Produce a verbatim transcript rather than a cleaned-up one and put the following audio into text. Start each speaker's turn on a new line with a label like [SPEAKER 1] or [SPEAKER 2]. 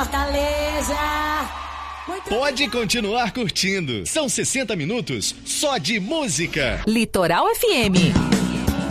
[SPEAKER 1] Fortaleza. Muito
[SPEAKER 2] Pode continuar curtindo. São sessenta minutos só de música.
[SPEAKER 3] Litoral F M.